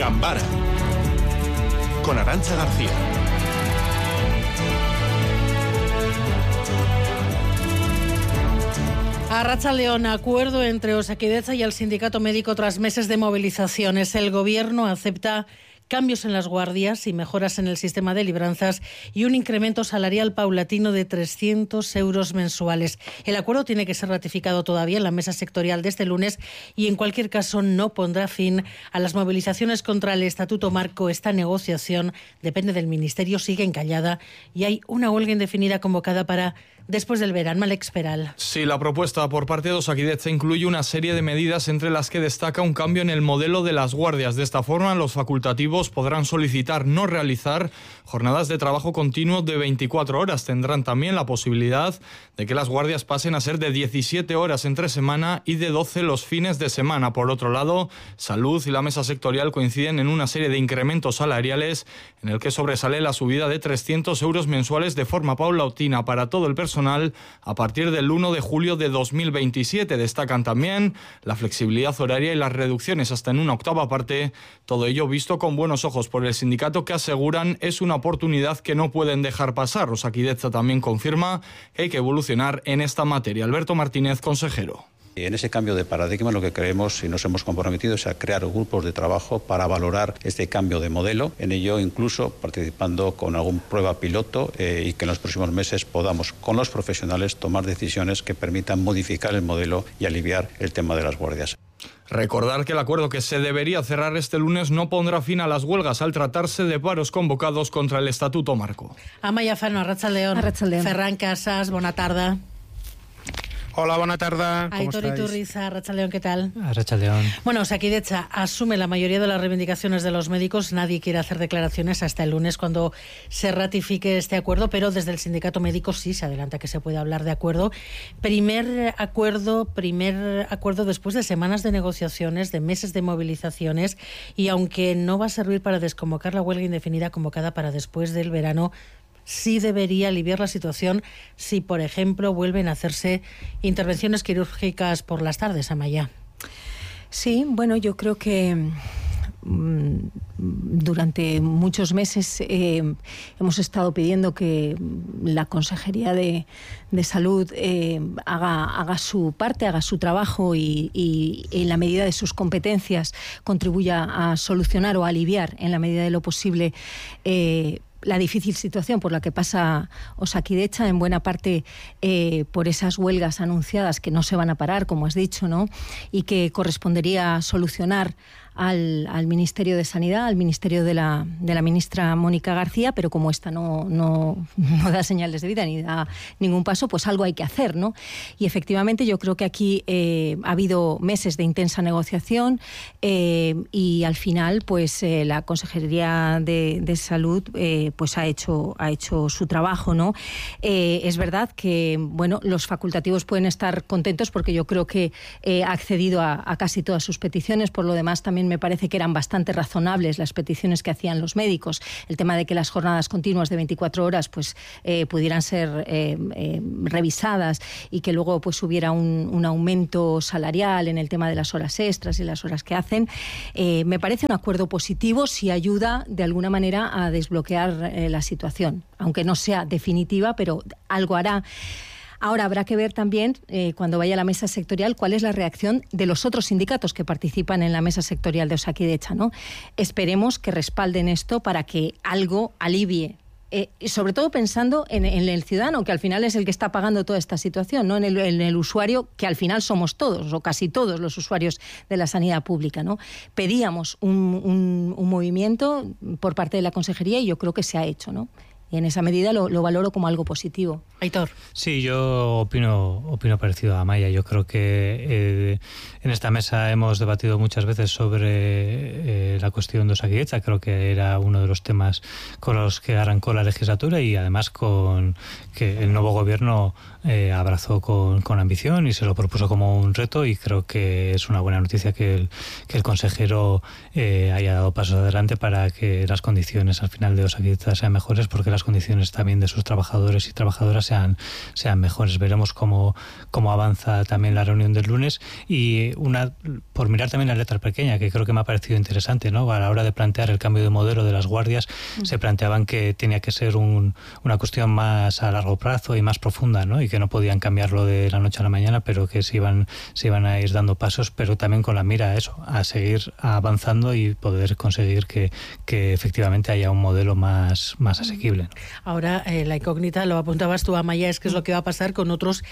Gambara con Arantxa García. Arratsaldeon, acuerdo entre Osakidetza y el sindicato médico tras meses de movilizaciones. El gobierno acepta cambios en las guardias y mejoras en el sistema de libranzas y un incremento salarial paulatino de 300 euros mensuales. El acuerdo tiene que ser ratificado todavía en la mesa sectorial de este lunes y en cualquier caso no pondrá fin a las movilizaciones contra el Estatuto Marco. Esta negociación depende del Ministerio, sigue encallada y hay una huelga indefinida convocada para después del verano. Alex Peral. Sí, la propuesta por parte de Osakidetza incluye una serie de medidas entre las que destaca un cambio en el modelo de las guardias. De esta forma, los facultativos podrán solicitar no realizar jornadas de trabajo continuo de 24 horas. Tendrán también la posibilidad de que las guardias pasen a ser de 17 horas entre semana y de 12 los fines de semana. Por otro lado, Salud y la mesa sectorial coinciden en una serie de incrementos salariales en el que sobresale la subida de 300 euros mensuales de forma paulatina para todo el personal a partir del 1 de julio de 2027. Destacan también la flexibilidad horaria y las reducciones hasta en una octava parte. Todo ello visto con buenos ojos por el sindicato, que aseguran es una oportunidad que no pueden dejar pasar. Osakidetza también confirma que hay que evolucionar en esta materia. Alberto Martínez, consejero. En ese cambio de paradigma lo que creemos y nos hemos comprometido es a crear grupos de trabajo para valorar este cambio de modelo. En ello incluso participando con alguna prueba piloto y que en los próximos meses podamos con los profesionales tomar decisiones que permitan modificar el modelo y aliviar el tema de las guardias. Recordar que el acuerdo que se debería cerrar este lunes no pondrá fin a las huelgas al tratarse de paros convocados contra el Estatuto Marco. Amaya Fano, Arratsaldeon. Arratsaldeon. Ferran Casas, bona tarda. Hola, bona tarda. Aitor Iturriza, Arratsaldeon, ¿qué tal? Arratsaldeon. Bueno, Osakidetza asume la mayoría de las reivindicaciones de los médicos. Nadie quiere hacer declaraciones hasta el lunes cuando se ratifique este acuerdo, pero desde el sindicato médico sí se adelanta que se puede hablar de acuerdo. Primer acuerdo después de semanas de negociaciones, de meses de movilizaciones, y aunque no va a servir para desconvocar la huelga indefinida convocada para después del verano, sí debería aliviar la situación si, por ejemplo, vuelven a hacerse intervenciones quirúrgicas por las tardes, Amaya. Sí, bueno, yo creo que durante muchos meses hemos estado pidiendo que la Consejería de Salud haga su parte, haga su trabajo y en la medida de sus competencias contribuya a solucionar o a aliviar en la medida de lo posible la difícil situación por la que pasa Osakidetza, en buena parte por esas huelgas anunciadas que no se van a parar, como has dicho, ¿no? Y que correspondería solucionar al Ministerio de Sanidad, al Ministerio de la ministra Mónica García, pero como esta no da señales de vida ni da ningún paso, pues algo hay que hacer, ¿no? Y efectivamente yo creo que aquí ha habido meses de intensa negociación y al final pues la Consejería de Salud pues ha hecho su trabajo, ¿no? Es verdad que bueno, los facultativos pueden estar contentos porque yo creo que ha accedido a casi todas sus peticiones. Por lo demás también me parece que eran bastante razonables las peticiones que hacían los médicos. El tema de que las jornadas continuas de 24 horas pues pudieran ser revisadas y que luego pues hubiera un aumento salarial en el tema de las horas extras y las horas que hacen. Me parece un acuerdo positivo si ayuda de alguna manera a desbloquear la situación, aunque no sea definitiva, pero algo hará. Ahora habrá que ver también, cuando vaya a la mesa sectorial, cuál es la reacción de los otros sindicatos que participan en la mesa sectorial de Osakidetza, ¿no? Esperemos que respalden esto para que algo alivie. Sobre todo pensando en el ciudadano, que al final es el que está pagando toda esta situación, ¿no? En el usuario, que al final somos todos, o casi todos los usuarios de la sanidad pública, ¿no? Pedíamos un movimiento por parte de la Consejería y yo creo que se ha hecho, ¿no? Y en esa medida lo valoro como algo positivo. Aitor. Sí, yo opino parecido a Amaya. Yo creo que en esta mesa hemos debatido muchas veces sobre la cuestión de Osakidetza. Creo que era uno de los temas con los que arrancó la legislatura y además con que el nuevo gobierno abrazó con ambición y se lo propuso como un reto, y creo que es una buena noticia que el consejero haya dado pasos adelante para que las condiciones al final de Osakidetza sean mejores, porque las las condiciones también de sus trabajadores y trabajadoras sean mejores. Veremos cómo avanza también la reunión del lunes, y por mirar también la letra pequeña, que creo que me ha parecido interesante, ¿no? A la hora de plantear el cambio de modelo de las guardias, se planteaban que tenía que ser una cuestión más a largo plazo y más profunda, ¿no? Y que no podían cambiarlo de la noche a la mañana, pero que se iban a ir dando pasos, pero también con la mira a seguir avanzando y poder conseguir que efectivamente haya un modelo más asequible, ¿no? Ahora, la incógnita, lo apuntabas tú, Amaya, es qué es lo que va a pasar con otros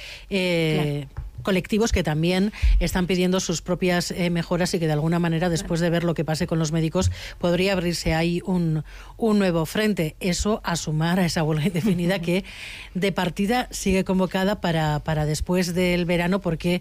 colectivos que también están pidiendo sus propias mejoras, y que de alguna manera, después de ver lo que pase con los médicos, podría abrirse ahí un nuevo frente. Eso a sumar a esa huelga indefinida que de partida sigue convocada para después del verano, porque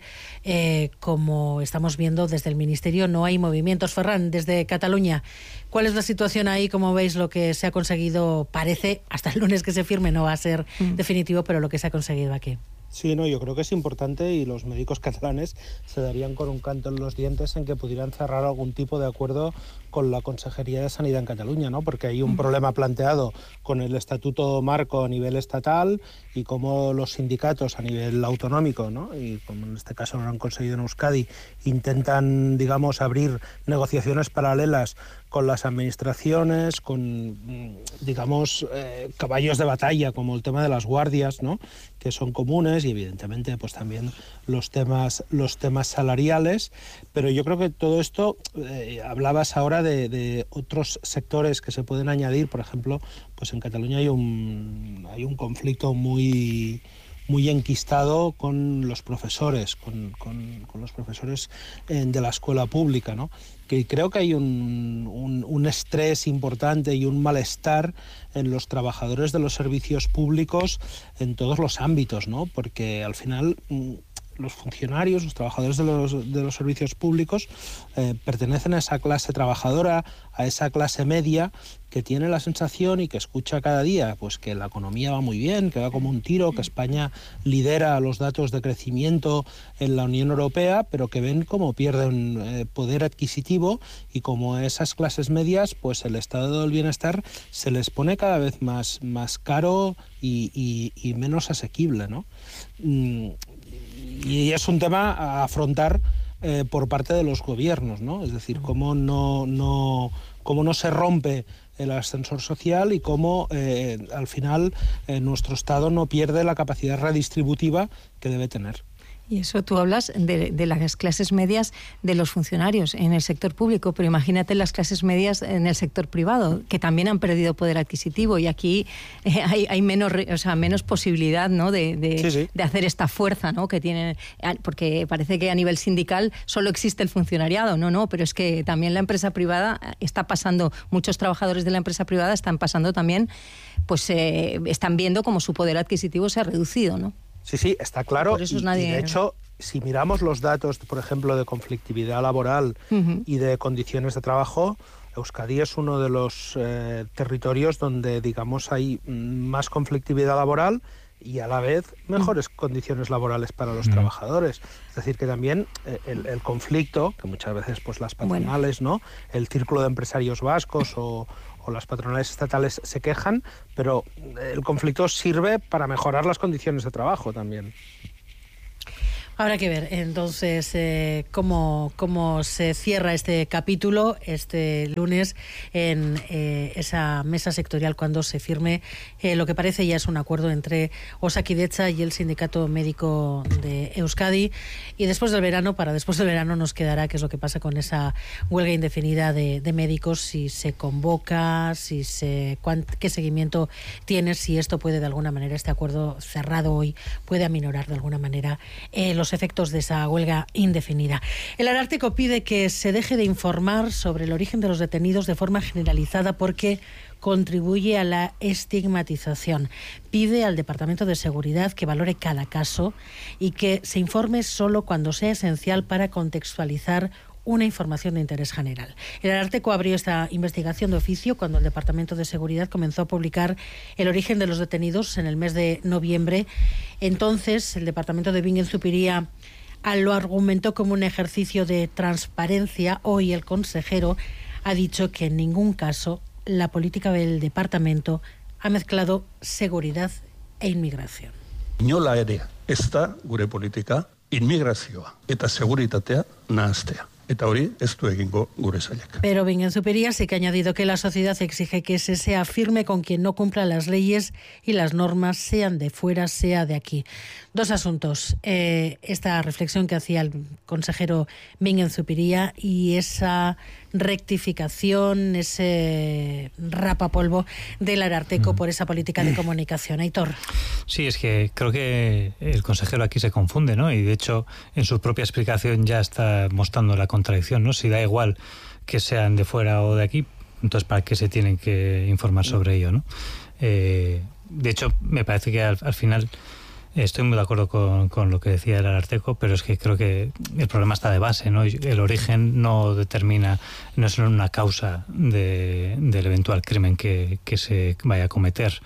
como estamos viendo desde el Ministerio no hay movimientos. Ferran, desde Cataluña, ¿cuál es la situación ahí? Como veis, lo que se ha conseguido, parece, hasta el lunes que se firme no va a ser definitivo, pero lo que se ha conseguido aquí. Sí, no, yo creo que es importante, y los médicos catalanes se darían con un canto en los dientes en que pudieran cerrar algún tipo de acuerdo con la Consejería de Sanidad en Cataluña, ¿no? Porque hay un problema planteado con el Estatuto Marco a nivel estatal, y cómo los sindicatos a nivel autonómico, ¿no? Y como en este caso lo han conseguido en Euskadi, intentan, digamos, abrir negociaciones paralelas con las administraciones, con, digamos, caballos de batalla como el tema de las guardias, ¿no? Que son comunes, y evidentemente pues también los temas salariales. Pero yo creo que todo esto, hablabas ahora de otros sectores que se pueden añadir. Por ejemplo, pues en Cataluña hay un conflicto muy enquistado con los profesores, con los profesores de la escuela pública, ¿no? Que creo que hay un estrés importante y un malestar en los trabajadores de los servicios públicos en todos los ámbitos, ¿no? Porque al final los funcionarios, los trabajadores de los servicios públicos pertenecen a esa clase trabajadora, a esa clase media, que tiene la sensación y que escucha cada día pues que la economía va muy bien, que va como un tiro, que España lidera los datos de crecimiento en la Unión Europea, pero que ven cómo pierden poder adquisitivo, y como esas clases medias, pues el estado del bienestar se les pone cada vez más caro y menos asequible, ¿no? Y es un tema a afrontar por parte de los gobiernos, ¿no? Es decir, cómo no se rompe el ascensor social, y cómo al final nuestro Estado no pierde la capacidad redistributiva que debe tener. Y eso tú hablas de las clases medias de los funcionarios en el sector público, pero imagínate las clases medias en el sector privado, que también han perdido poder adquisitivo, y aquí hay menos posibilidad, ¿no? de hacer esta fuerza, ¿no? Que tienen, porque parece que a nivel sindical solo existe el funcionariado, no, pero es que también la empresa privada está pasando, muchos trabajadores de la empresa privada están pasando también, pues están viendo cómo su poder adquisitivo se ha reducido, ¿no? Sí, está claro. Por eso y de hecho, si miramos los datos, por ejemplo, de conflictividad laboral y de condiciones de trabajo, Euskadi es uno de los territorios donde, digamos, hay más conflictividad laboral y a la vez mejores condiciones laborales para los trabajadores. Es decir, que también el conflicto, que muchas veces pues las patronales, ¿no? El círculo de empresarios vascos o las patronales estatales se quejan, pero el conflicto sirve para mejorar las condiciones de trabajo también. Habrá que ver entonces cómo se cierra este capítulo este lunes en esa mesa sectorial, cuando se firme lo que parece ya es un acuerdo entre Osakidetza y el Sindicato Médico de Euskadi. Y después del verano nos quedará qué es lo que pasa con esa huelga indefinida de médicos, si se convoca, qué seguimiento tiene, si esto puede de alguna manera, este acuerdo cerrado hoy, puede aminorar de alguna manera los efectos de esa huelga indefinida. El Ararteko pide que se deje de informar sobre el origen de los detenidos de forma generalizada, porque contribuye a la estigmatización. Pide al Departamento de Seguridad que valore cada caso y que se informe solo cuando sea esencial para contextualizar una información de interés general. El Ararteko abrió esta investigación de oficio cuando el Departamento de Seguridad comenzó a publicar el origen de los detenidos en el mes de noviembre. Entonces, el Departamento de Bingen Zupiria lo argumentó como un ejercicio de transparencia. Hoy el consejero ha dicho que en ningún caso la política del departamento ha mezclado seguridad e inmigración. Inola ere, ez da gure politika inmigrazioa eta seguritatea nahastea. Eta hori ez du egingo gure sailak. Pero Bingen-Zupiria sí que ha añadido que la sociedad exige que se sea firme con quien no cumpla las leyes y las normas, sean de fuera, sea de aquí. Dos asuntos. Esta reflexión que hacía el consejero Bingen-Zupiria y esa rectificación, ese rapapolvo del Ararteko por esa política de comunicación. Aitor. Sí, es que creo que el consejero aquí se confunde, ¿no? Y de hecho en su propia explicación ya está mostrando la contradicción, ¿no? Si da igual que sean de fuera o de aquí, entonces ¿para qué se tienen que informar sobre ello, ¿no? De hecho, me parece que al final estoy muy de acuerdo con lo que decía el Ararteko, pero es que creo que el problema está de base, ¿no? El origen no determina, no es una causa del eventual crimen que se vaya a cometer.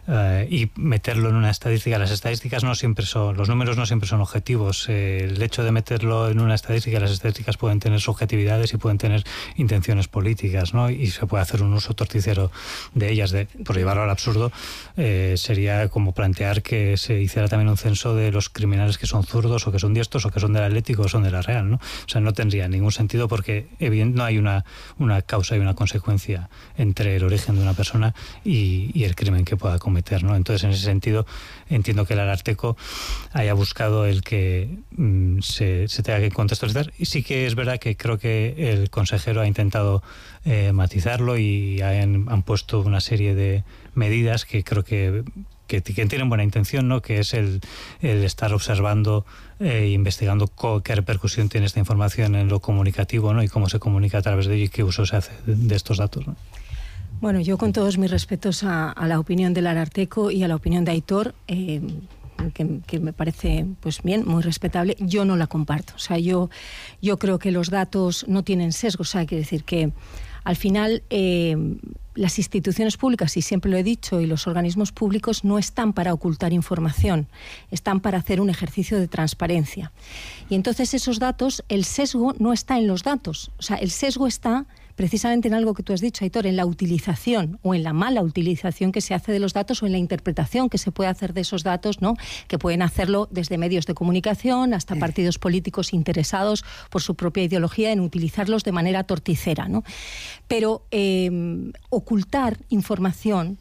Y meterlo en una estadística. Las estadísticas no siempre son, los números no siempre son objetivos. El hecho de meterlo en una estadística, las estadísticas pueden tener subjetividades y pueden tener intenciones políticas, ¿no? Y se puede hacer un uso torticero de ellas. Por llevarlo al absurdo, sería como plantear que se hiciera también un censo de los criminales que son zurdos o que son diestros o que son del Atlético o son de la Real, ¿no? O sea, no tendría ningún sentido porque evidentemente no hay una causa y una consecuencia entre el origen de una persona y el crimen que pueda cometer, ¿no? Entonces, en ese sentido, entiendo que el Ararteko haya buscado el que se tenga que contextualizar. Y sí que es verdad que creo que el consejero ha intentado matizarlo y han puesto una serie de medidas que creo que tienen buena intención, ¿no? Que es el estar observando e investigando qué repercusión tiene esta información en lo comunicativo, ¿no? Y cómo se comunica a través de ello y qué uso se hace de estos datos, ¿no? Bueno, yo con todos mis respetos a la opinión del Ararteko y a la opinión de Aitor, que me parece pues bien, muy respetable, yo no la comparto. O sea, yo creo que los datos no tienen sesgo. O sea, quiere decir que al final las instituciones públicas, y siempre lo he dicho, y los organismos públicos no están para ocultar información, están para hacer un ejercicio de transparencia. Y entonces esos datos, el sesgo no está en los datos. O sea, el sesgo está precisamente en algo que tú has dicho, Aitor, en la utilización o en la mala utilización que se hace de los datos o en la interpretación que se puede hacer de esos datos, ¿no? Que pueden hacerlo desde medios de comunicación hasta partidos políticos interesados por su propia ideología en utilizarlos de manera torticera, ¿no? Pero ocultar información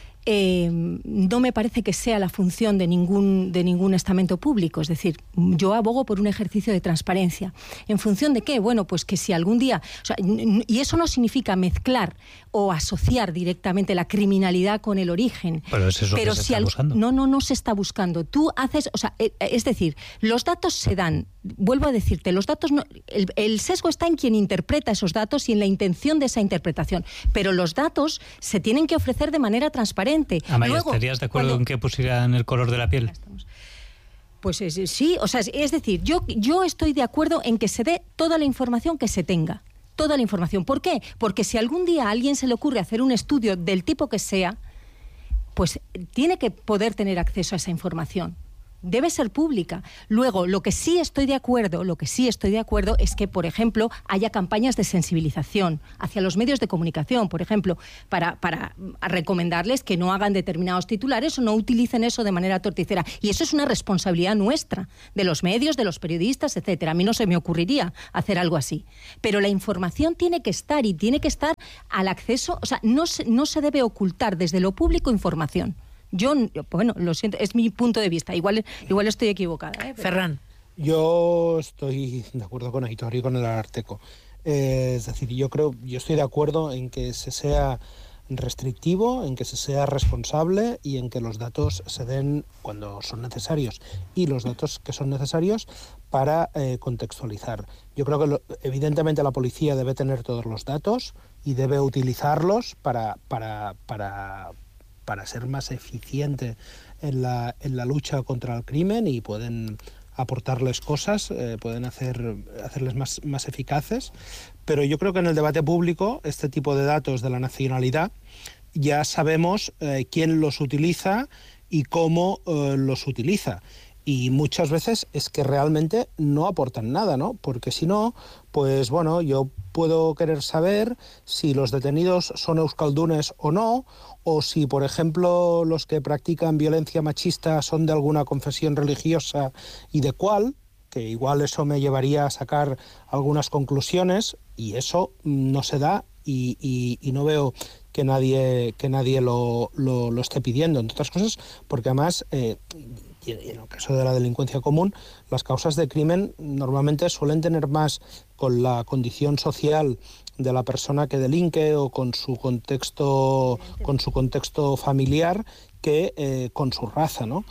no me parece que sea la función de ningún estamento público. Es decir, yo abogo por un ejercicio de transparencia. ¿En función de qué? Bueno, pues que si algún día... O sea, y eso no significa mezclar o asociar directamente la criminalidad con el origen. Pero es eso que se está buscando. No se está buscando. Tú haces... O sea, es decir, los datos se dan... Vuelvo a decirte, los datos no, el sesgo está en quien interpreta esos datos y en la intención de esa interpretación. Pero los datos se tienen que ofrecer de manera transparente. Amaya, luego, ¿estarías de acuerdo en que pusieran el color de la piel? Pues sí, o sea, es decir, yo estoy de acuerdo en que se dé toda la información que se tenga. Toda la información. ¿Por qué? Porque si algún día a alguien se le ocurre hacer un estudio del tipo que sea, pues tiene que poder tener acceso a esa información. Debe ser pública. Luego, lo que sí estoy de acuerdo es que, por ejemplo, haya campañas de sensibilización hacia los medios de comunicación, por ejemplo, para recomendarles que no hagan determinados titulares o no utilicen eso de manera torticera. Y eso es una responsabilidad nuestra, de los medios, de los periodistas, etcétera. A mí no se me ocurriría hacer algo así. Pero la información tiene que estar y tiene que estar al acceso, o sea, no se debe ocultar desde lo público información. Yo, bueno, lo siento, es mi punto de vista. Igual estoy equivocada. Pero... Ferran. Yo estoy de acuerdo con Aitor y con el Ararteko. Es decir, yo estoy de acuerdo en que se sea restrictivo, en que se sea responsable y en que los datos se den cuando son necesarios y los datos que son necesarios para contextualizar. Yo creo que evidentemente la policía debe tener todos los datos y debe utilizarlos para ser más eficiente en la lucha contra el crimen y pueden aportarles cosas, pueden hacerles más eficaces. Pero yo creo que en el debate público este tipo de datos de la nacionalidad ya sabemos quién los utiliza y cómo los utiliza. Y muchas veces es que realmente no aportan nada, ¿no? Porque si no, pues bueno, yo puedo querer saber si los detenidos son euskaldunes o no, o si, por ejemplo, los que practican violencia machista son de alguna confesión religiosa y de cuál, que igual eso me llevaría a sacar algunas conclusiones, y eso no se da y no veo que nadie lo esté pidiendo, entre otras cosas, porque además, en el caso de la delincuencia común, las causas de crimen normalmente suelen tener más con la condición social de la persona que delinque o con su contexto familiar que con su raza, ¿no?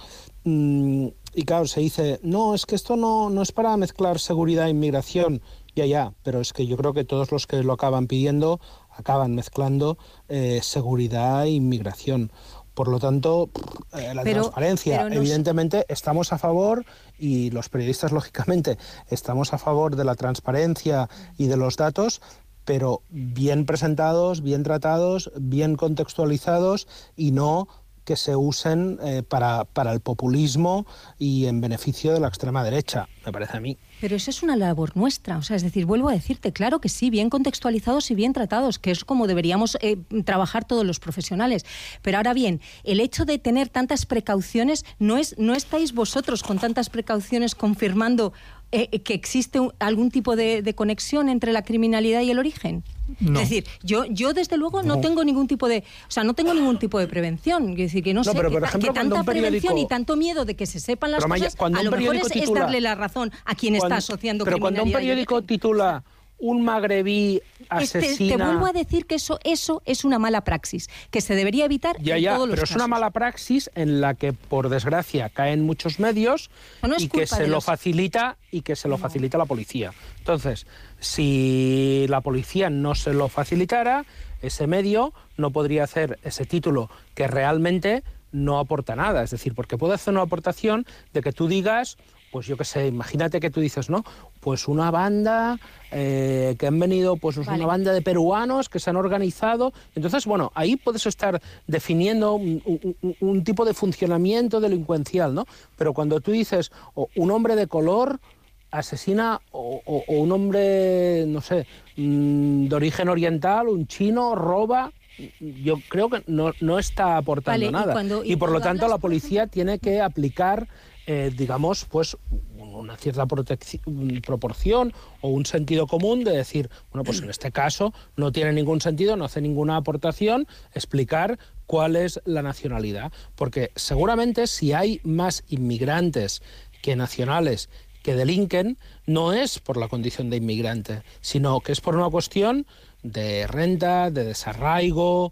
Y claro, se dice, no, es que esto no es para mezclar seguridad e inmigración. Ya, pero es que yo creo que todos los que lo acaban pidiendo acaban mezclando seguridad e inmigración. Por lo tanto, transparencia, evidentemente estamos a favor, y los periodistas, lógicamente, estamos a favor de la transparencia y de los datos, pero bien presentados, bien tratados, bien contextualizados, y no que se usen para el populismo y en beneficio de la extrema derecha, me parece a mí. Pero eso es una labor nuestra, o sea, es decir, vuelvo a decirte, claro que sí, bien contextualizados y bien tratados, que es como deberíamos trabajar todos los profesionales. Pero ahora bien, el hecho de tener tantas precauciones, ¿no estáis vosotros con tantas precauciones confirmando que existe algún tipo de conexión entre la criminalidad y el origen? No. Es decir, yo desde luego no tengo ningún tipo de, no tengo ningún tipo de prevención. Es decir, que no sé, pero por ejemplo, que tanta prevención y tanto miedo de que se sepan las cosas, a lo mejor es darle la razón a quien está asociando criminalidad. Pero cuando un periódico titula un magrebí asesina... Te vuelvo a decir que eso es una mala praxis, que se debería evitar en todos los casos. Pero es una mala praxis en la que, por desgracia, caen muchos medios y que se lo facilita la policía. Entonces, si la policía no se lo facilitara, ese medio no podría hacer ese título que realmente no aporta nada. Es decir, porque puede hacer una aportación de que tú digas... Pues yo qué sé, imagínate que tú dices, ¿no? Pues una banda que han venido, pues vale, una banda de peruanos que se han organizado. Entonces, bueno, ahí puedes estar definiendo un tipo de funcionamiento delincuencial, ¿no? Pero cuando tú dices, un hombre de color asesina, o un hombre, no sé, de origen oriental, un chino, roba... Yo creo que no está aportando nada. Y por lo tanto la policía tiene que aplicar... digamos, pues una cierta proporción o un sentido común de decir, bueno, pues en este caso no tiene ningún sentido, no hace ninguna aportación explicar cuál es la nacionalidad. Porque seguramente si hay más inmigrantes que nacionales que delinquen, no es por la condición de inmigrante, sino que es por una cuestión de renta, de desarraigo,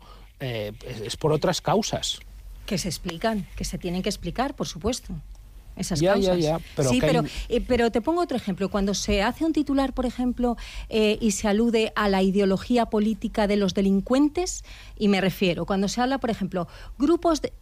es por otras causas. Que se explican, que se tienen que explicar, por supuesto. Esas causas. Pero sí, pero te pongo otro ejemplo. Cuando se hace un titular, por ejemplo, y se alude a la ideología política de los delincuentes, y me refiero, cuando se habla, por ejemplo, grupos de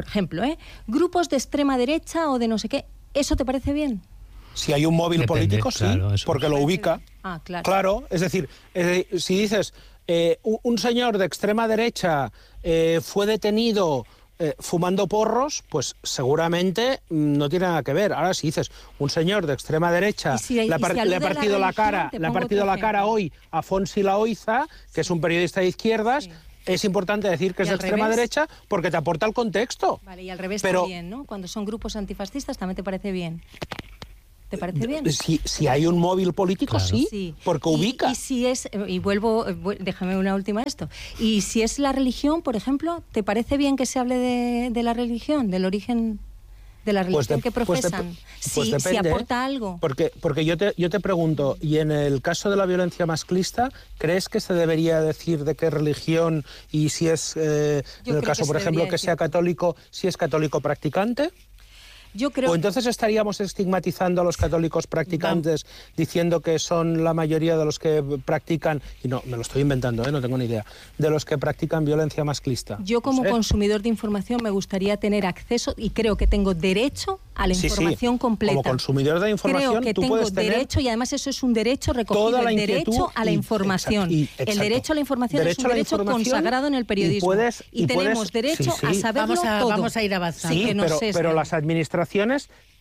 extrema derecha o de no sé qué, ¿eso te parece bien? Si hay un móvil político, sí, claro, porque lo ubica. Claro. Es decir, si dices, un señor de extrema derecha fue detenido... fumando porros, pues seguramente no tiene nada que ver. Ahora si dices, un señor de extrema derecha le ha partido la cara hoy a Fonsi Laoiza, que es un periodista de izquierdas, es importante decir que es de extrema derecha porque te aporta el contexto. Vale, y al revés también, ¿no? Cuando son grupos antifascistas también te parece bien. ¿Te parece bien? Si hay un móvil político, claro. Sí, porque ubica. Y si es, déjame una última esto. Y si es la religión, por ejemplo, ¿te parece bien que se hable de la religión, del origen de la religión que profesan? Si aporta algo. Porque yo te pregunto, y en el caso de la violencia masclista, ¿crees que se debería decir de qué religión y si es, en el caso, por ejemplo, que sea católico, si es católico practicante? ¿O entonces estaríamos estigmatizando a los católicos practicantes diciendo que son la mayoría de los que practican, y no, me lo estoy inventando, no tengo ni idea, de los que practican violencia masclista? Yo como consumidor de información me gustaría tener acceso y creo que tengo derecho a la información completa. Como consumidor de información creo que tú tengo puedes tener derecho, y además eso es un derecho recogido, el derecho a la información. El derecho a la información es un derecho consagrado en el periodismo. Y tenemos derecho a saberlo todo. Vamos a ir avanzando. Sí, pero las administraciones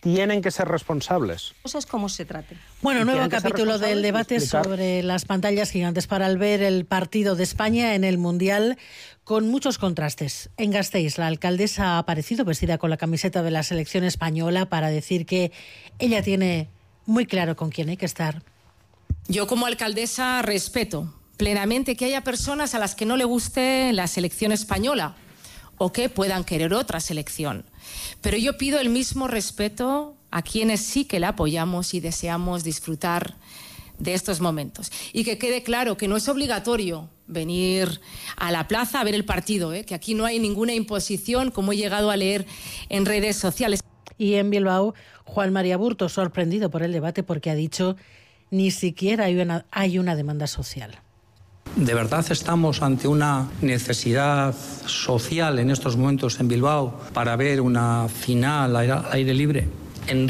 tienen que ser responsables. Cosas como se trate. Bueno, nuevo capítulo del debate sobre las pantallas gigantes para ver el partido de España en el Mundial, con muchos contrastes. En Gasteiz, la alcaldesa ha aparecido vestida con la camiseta de la selección española para decir que ella tiene muy claro con quién hay que estar. Yo como alcaldesa respeto plenamente que haya personas a las que no le guste la selección española o que puedan querer otra selección. Pero yo pido el mismo respeto a quienes sí que la apoyamos y deseamos disfrutar de estos momentos. Y que quede claro que no es obligatorio venir a la plaza a ver el partido, que aquí no hay ninguna imposición, como he llegado a leer en redes sociales. Y en Bilbao, Juan María Aburto, sorprendido por el debate porque ha dicho ni siquiera hay una demanda social. ¿De verdad estamos ante una necesidad social en estos momentos en Bilbao para ver una final al aire libre? En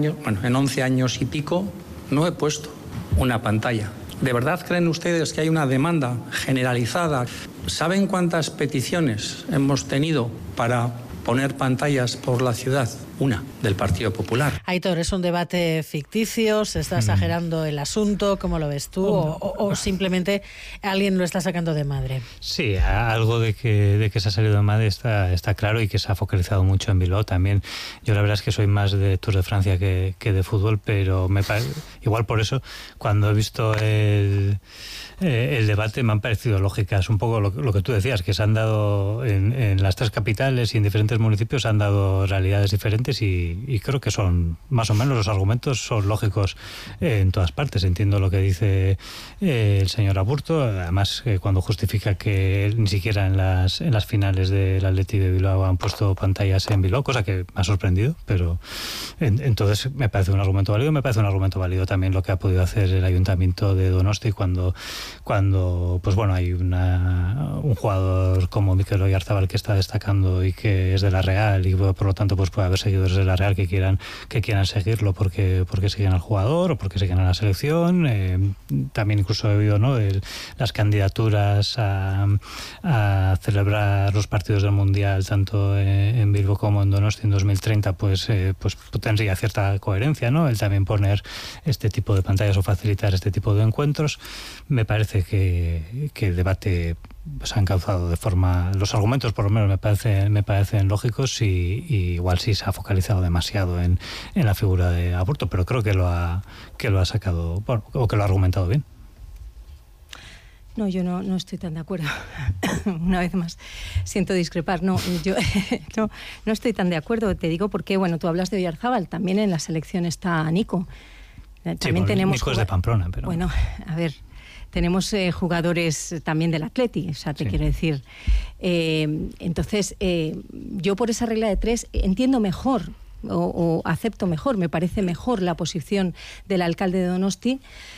11 años y pico no he puesto una pantalla. ¿De verdad creen ustedes que hay una demanda generalizada? ¿Saben cuántas peticiones hemos tenido para poner pantallas por la ciudad? Una, del Partido Popular. Aitor, ¿es un debate ficticio? ¿Se está exagerando el asunto? ¿Cómo lo ves tú? ¿O simplemente alguien lo está sacando de madre? Sí, algo de que se ha salido de madre está claro, y que se ha focalizado mucho en Bilbao también. Yo la verdad es que soy más de Tour de Francia que de fútbol, pero igual por eso, cuando he visto el debate, me han parecido lógicas un poco lo que tú decías, que se han dado en las tres capitales y en diferentes municipios, se han dado realidades diferentes, y creo que son más o menos, los argumentos son lógicos en todas partes. Entiendo lo que dice el señor Aburto, además cuando justifica que ni siquiera en las finales del Athletic de Bilbao han puesto pantallas en Bilbao, cosa que me ha sorprendido, pero entonces me parece un argumento válido. Me parece un argumento válido también lo que ha podido hacer el Ayuntamiento de Donosti cuando pues bueno, hay un jugador como Mikel Oyarzabal que está destacando y que es de la Real, y por lo tanto pues puede haber seguidores de la Real que quieran seguirlo porque siguen al jugador o porque siguen a la selección. También incluso he oído, ¿no?, las candidaturas a celebrar los partidos del Mundial tanto en Bilbao como en Donosti en 2030, pues tendría cierta coherencia, ¿no?, el también poner este tipo de pantallas o facilitar este tipo de encuentros. Me parece que el debate se ha encauzado de forma, los argumentos por lo menos me parecen lógicos, y igual sí se ha focalizado demasiado en la figura de Aburto, pero creo que lo ha sacado, o que lo ha argumentado bien. No, yo no estoy tan de acuerdo. Una vez más, siento discrepar. Yo no estoy tan de acuerdo. Te digo porque, bueno, tú hablas de Oyarzabal, también en la selección está Nico. También tenemos Nico es de Pamplona, pero... Bueno, a ver, tenemos jugadores también del Athletic, o sea, te quiero decir. Entonces, yo por esa regla de tres entiendo mejor o acepto mejor, me parece mejor la posición del alcalde de Donosti,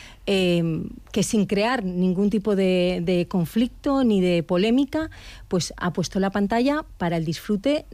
que sin crear ningún tipo de conflicto ni de polémica, pues ha puesto la pantalla para el disfrute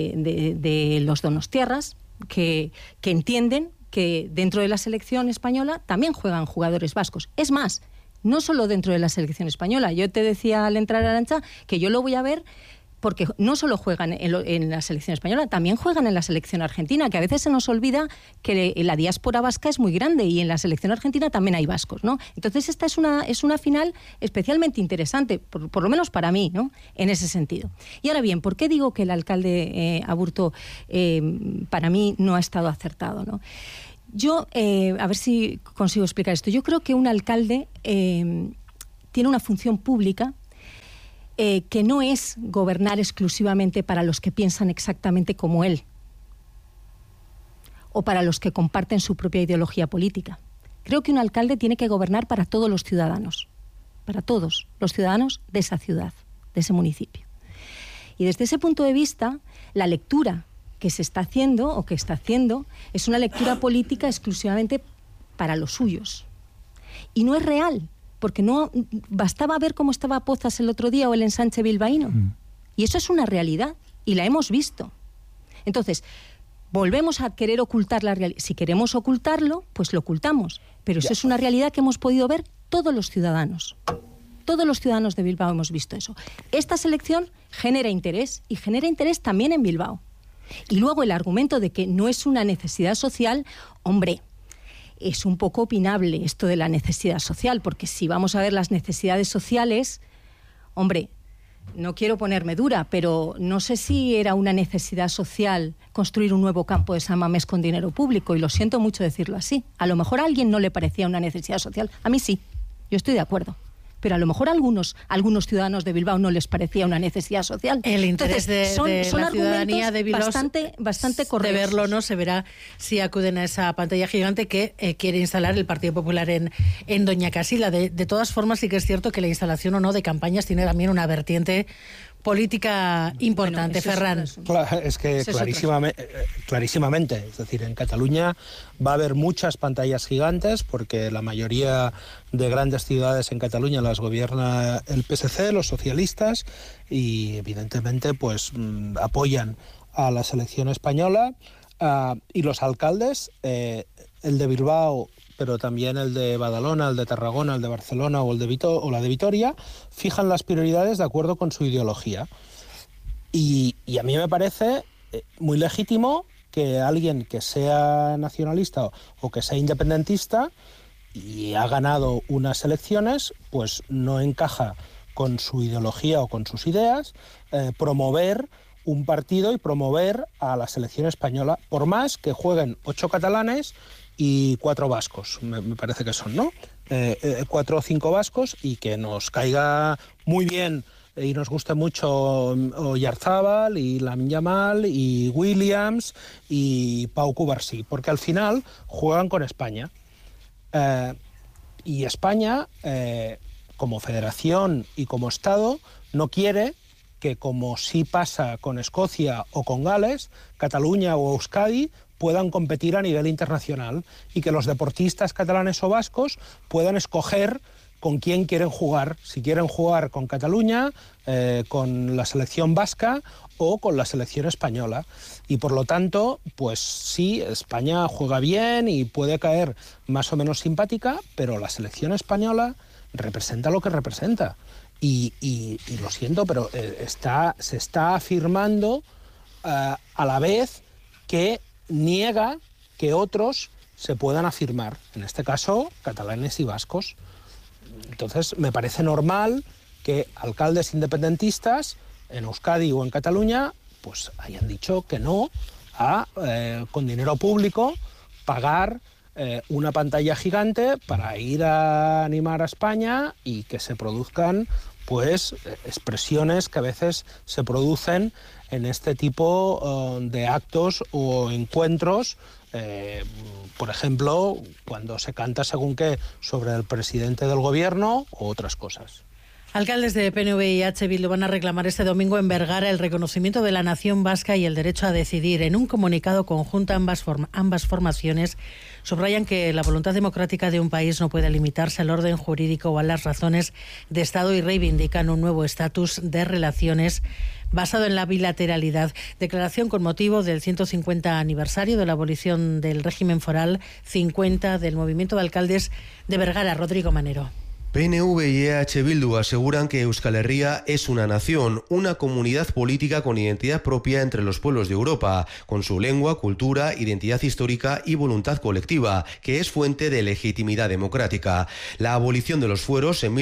de los donostiarras que entienden que dentro de la selección española también juegan jugadores vascos. Es más, no solo dentro de la selección española. Yo te decía al entrar, Arantxa, que yo lo voy a ver porque no solo juegan en la selección española, también juegan en la selección argentina, que a veces se nos olvida que la diáspora vasca es muy grande y en la selección argentina también hay vascos, ¿no? Entonces esta es una final especialmente interesante, por lo menos para mí, ¿no?, en ese sentido. Y ahora bien, ¿por qué digo que el alcalde Aburto para mí no ha estado acertado, ¿no? Yo, a ver si consigo explicar esto. Yo creo que un alcalde tiene una función pública que no es gobernar exclusivamente para los que piensan exactamente como él o para los que comparten su propia ideología política. Creo que un alcalde tiene que gobernar para todos los ciudadanos, para todos los ciudadanos de esa ciudad, de ese municipio. Y desde ese punto de vista, la lectura que se está haciendo o que está haciendo es una lectura política exclusivamente para los suyos. Y no es real, porque no bastaba ver cómo estaba Pozas el otro día o el ensanche bilbaíno. Y eso es una realidad y la hemos visto. Entonces, volvemos a querer ocultar la realidad. Si queremos ocultarlo, pues lo ocultamos. Pero eso es una realidad que hemos podido ver todos los ciudadanos. Todos los ciudadanos de Bilbao hemos visto eso. Esta selección genera interés y genera interés también en Bilbao. Y luego el argumento de que no es una necesidad social, hombre, es un poco opinable esto de la necesidad social, porque si vamos a ver las necesidades sociales, hombre, no quiero ponerme dura, pero no sé si era una necesidad social construir un nuevo campo de San Mamés con dinero público, y lo siento mucho decirlo así. A lo mejor a alguien no le parecía una necesidad social, a mí sí, yo estoy de acuerdo. Pero a lo mejor a algunos ciudadanos de Bilbao no les parecía una necesidad social. El interés son la ciudadanía de Bilbao bastante correctos. De verlo, ¿no? Se verá si acuden a esa pantalla gigante que quiere instalar el Partido Popular en Doña Casila. De todas formas, sí que es cierto que la instalación o no de campañas tiene también una vertiente política importante, Ferran. Es que clarísimamente, es decir, en Cataluña va a haber muchas pantallas gigantes porque la mayoría de grandes ciudades en Cataluña las gobierna el PSC, los socialistas, y evidentemente pues apoyan a la selección española, y los alcaldes, el de Bilbao, pero también el de Badalona, el de Tarragona, el de Barcelona o la de Vitoria, fijan las prioridades de acuerdo con su ideología. Y a mí me parece muy legítimo que alguien que sea nacionalista o que sea independentista y ha ganado unas elecciones, pues no encaja con su ideología o con sus ideas, promover un partido y promover a la selección española, por más que jueguen 8 catalanes y 4 vascos, me parece que son, ¿no? 4 o 5 vascos, y que nos caiga muy bien y nos guste mucho Oyarzábal y Lamine Yamal y Williams y Pau Cubarsí, porque al final juegan con España. Y España, como federación y como Estado, no quiere que, como sí pasa con Escocia o con Gales, Cataluña o Euskadi puedan competir a nivel internacional y que los deportistas catalanes o vascos puedan escoger con quién quieren jugar, si quieren jugar con Cataluña, con la selección vasca o con la selección española. Y por lo tanto, pues sí, España juega bien y puede caer más o menos simpática, pero la selección española representa lo que representa. Y lo siento, pero se está afirmando a la vez que niega que otros se puedan afirmar, en este caso catalanes y vascos. Entonces me parece normal que alcaldes independentistas en Euskadi o en Cataluña pues hayan dicho que no a con dinero público pagar una pantalla gigante para ir a animar a España y que se produzcan pues expresiones que a veces se producen en este tipo de actos o encuentros, por ejemplo, cuando se canta según qué sobre el presidente del gobierno u otras cosas. Alcaldes de PNV y H. Bildu van a reclamar este domingo en Vergara el reconocimiento de la nación vasca y el derecho a decidir. En un comunicado conjunto, ambas formaciones subrayan que la voluntad democrática de un país no puede limitarse al orden jurídico o a las razones de Estado, y reivindican un nuevo estatus de relaciones basado en la bilateralidad. Declaración con motivo del 150 aniversario de la abolición del régimen foral, 50 del movimiento de alcaldes de Vergara. Rodrigo Manero. PNV y EH Bildu aseguran que Euskal Herria es una nación, una comunidad política con identidad propia entre los pueblos de Europa, con su lengua, cultura, identidad histórica y voluntad colectiva, que es fuente de legitimidad democrática. La abolición de los fueros en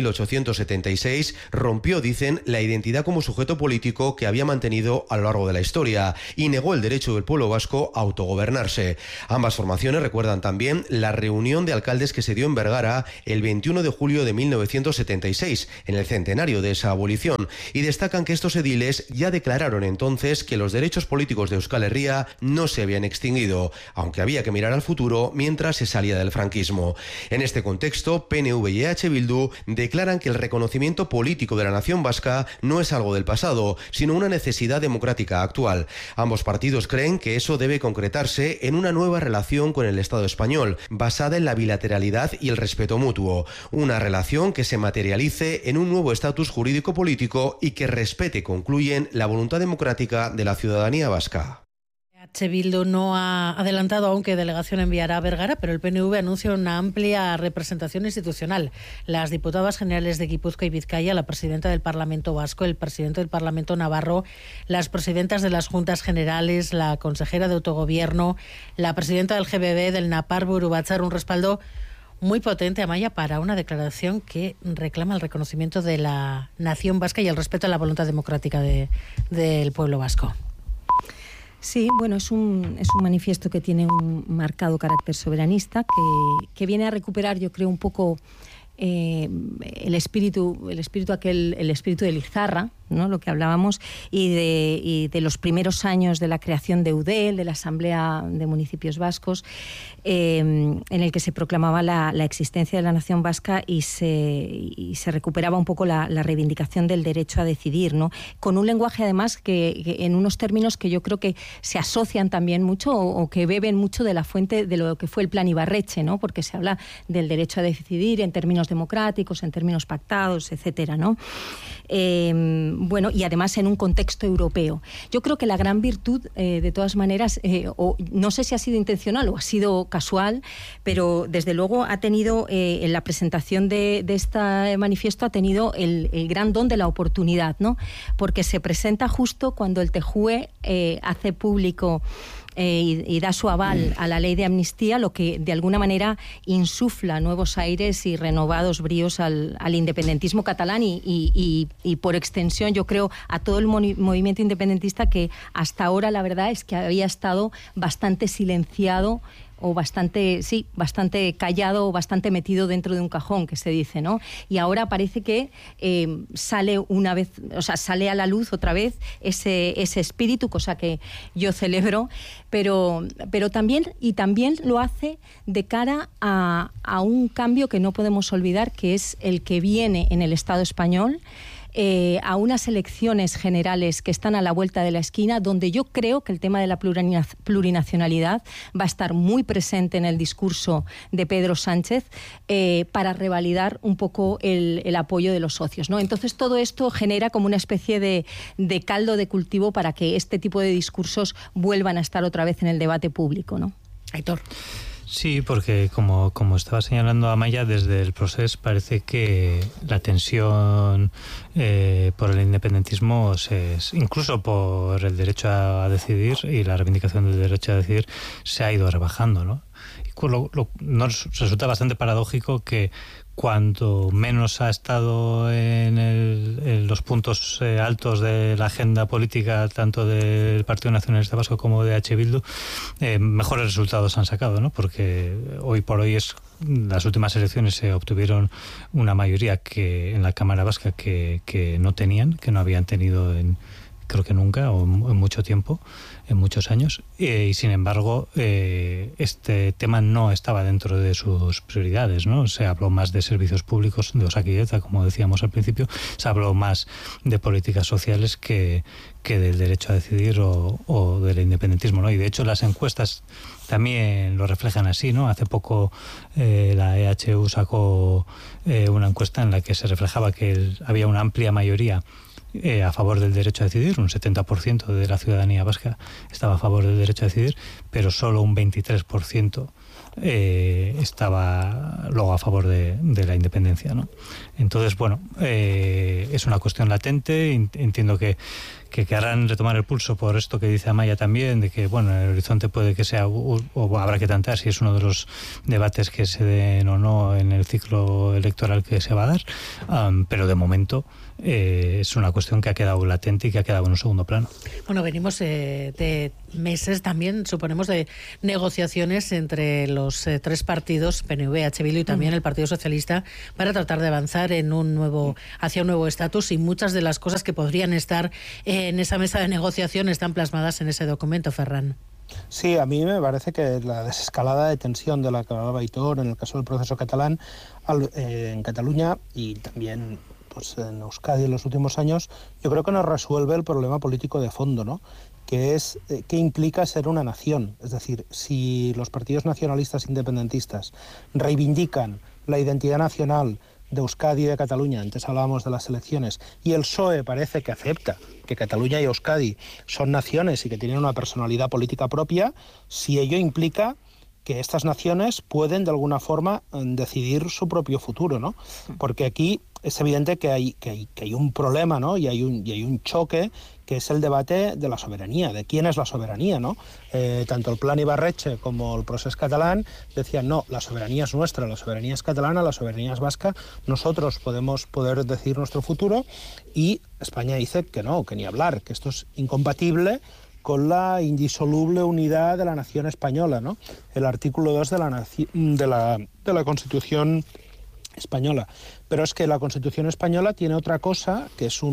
1876 rompió, dicen, la identidad como sujeto político que había mantenido a lo largo de la historia y negó el derecho del pueblo vasco a autogobernarse. Ambas formaciones recuerdan también la reunión de alcaldes que se dio en Vergara el 21 de julio de 1976, en el centenario de esa abolición, y destacan que estos ediles ya declararon entonces que los derechos políticos de Euskal Herria no se habían extinguido, aunque había que mirar al futuro mientras se salía del franquismo. En este contexto, PNV y EH Bildu declaran que el reconocimiento político de la nación vasca no es algo del pasado, sino una necesidad democrática actual. Ambos partidos creen que eso debe concretarse en una nueva relación con el Estado español, basada en la bilateralidad y el respeto mutuo, una relación que se materialice en un nuevo estatus jurídico-político y que respete, concluyen, la voluntad democrática de la ciudadanía vasca. EH Bildu no ha adelantado aún qué delegación enviará a Vergara, pero el PNV anuncia una amplia representación institucional. Las diputadas generales de Guipúzcoa y Vizcaya, la presidenta del Parlamento Vasco, el presidente del Parlamento Navarro, las presidentas de las Juntas Generales, la consejera de Autogobierno, la presidenta del GBB, del Napar, Buru Batzar, un respaldo muy potente, Amaia, para una declaración que reclama el reconocimiento de la nación vasca y el respeto a la voluntad democrática del pueblo vasco. Sí, bueno, es un manifiesto que tiene un marcado carácter soberanista, que viene a recuperar, yo creo, un poco el espíritu de Lizarra, ¿no? Lo que hablábamos, y de los primeros años de la creación de EUDEL, de la Asamblea de Municipios Vascos, en el que se proclamaba la existencia de la nación vasca y se recuperaba un poco la reivindicación del derecho a decidir, ¿no? Con un lenguaje, además, que en unos términos que yo creo que se asocian también mucho o que beben mucho de la fuente de lo que fue el Plan Ibarretxe, ¿no? Porque se habla del derecho a decidir en términos democráticos, en términos pactados, etcétera, ¿no? Bueno, y además en un contexto europeo. Yo creo que la gran virtud, de todas maneras, o no sé si ha sido intencional o ha sido casual, pero desde luego ha tenido, en la presentación de este manifiesto, ha tenido el gran don de la oportunidad, ¿no? Porque se presenta justo cuando el TJUE hace público y da su aval a la ley de amnistía, lo que de alguna manera insufla nuevos aires y renovados bríos al independentismo catalán y por extensión, yo creo, a todo el movimiento independentista, que hasta ahora la verdad es que había estado bastante silenciado o bastante callado o bastante metido dentro de un cajón, que se dice, ¿no? Y ahora parece que sale a la luz otra vez ese espíritu, cosa que yo celebro, pero también lo hace de cara a un cambio que no podemos olvidar, que es el que viene en el Estado español, a unas elecciones generales que están a la vuelta de la esquina, donde yo creo que el tema de la plurinacionalidad va a estar muy presente en el discurso de Pedro Sánchez, para revalidar un poco el apoyo de los socios, ¿no? Entonces todo esto genera como una especie de caldo de cultivo para que este tipo de discursos vuelvan a estar otra vez en el debate público, ¿no? Aitor. Sí, porque como estaba señalando Amaia, desde el proceso parece que la tensión por el independentismo, incluso por el derecho a decidir y la reivindicación del derecho a decidir, se ha ido rebajando, ¿no? Nos resulta bastante paradójico que cuanto menos ha estado en los puntos altos de la agenda política, tanto del Partido Nacionalista Vasco como de EH Bildu, mejores resultados han sacado, ¿no? Porque hoy por hoy las últimas elecciones se obtuvieron una mayoría en la Cámara Vasca que no habían tenido creo que nunca o en mucho tiempo, en muchos años, y sin embargo este tema no estaba dentro de sus prioridades, ¿no? Se habló más de servicios públicos, de Osakidetza, como decíamos al principio, se habló más de políticas sociales que del derecho a decidir o del independentismo, ¿no? Y de hecho las encuestas también lo reflejan así, ¿no? Hace poco la EHU sacó una encuesta en la que se reflejaba que había una amplia mayoría a favor del derecho a decidir, un 70% de la ciudadanía vasca estaba a favor del derecho a decidir, pero solo un 23% estaba luego a favor de la independencia, ¿no? Entonces, bueno, es una cuestión latente. Entiendo que querrán retomar el pulso por esto que dice Amaia también, de que, bueno, el horizonte puede que sea, o habrá que tantear si es uno de los debates que se den o no en el ciclo electoral que se va a dar, pero de momento es una cuestión que ha quedado latente y que ha quedado en un segundo plano. Bueno, venimos de meses también, suponemos, de negociaciones entre los tres partidos, PNV, EH Bildu y también el Partido Socialista, para tratar de avanzar hacia un nuevo estatus, y muchas de las cosas que podrían estar en esa mesa de negociación están plasmadas en ese documento, Ferran. Sí, a mí me parece que la desescalada de tensión de la que hablaba Aitor en el caso del proceso catalán en Cataluña y también pues en Euskadi en los últimos años, yo creo que nos resuelve el problema político de fondo, ¿no? Que es qué implica ser una nación. Es decir, si los partidos nacionalistas independentistas reivindican la identidad nacional de Euskadi y de Cataluña, antes hablábamos de las elecciones, y el PSOE parece que acepta que Cataluña y Euskadi son naciones y que tienen una personalidad política propia, si ello implica que estas naciones pueden de alguna forma decidir su propio futuro, ¿no? Porque aquí es evidente que hay un problema, ¿no? Y hay un choque, que es el debate de la soberanía, de quién es la soberanía, ¿no? Tanto el Plan Ibarretxe como el Procés Catalán decían, no, la soberanía es nuestra, la soberanía es catalana, la soberanía es vasca, nosotros podemos poder decidir nuestro futuro, y España dice que no, que ni hablar, que esto es incompatible con la indisoluble unidad de la nación española, ¿no? El artículo 2 de la Constitución española. Pero es que la Constitución española tiene otra cosa, que es